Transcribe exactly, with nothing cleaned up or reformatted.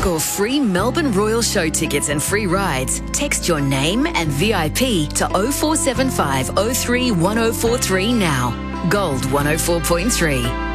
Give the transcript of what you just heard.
score free Melbourne Royal show tickets and free rides. Text your name and V I P to oh four seven five oh three one oh four three now. Gold one oh four point three.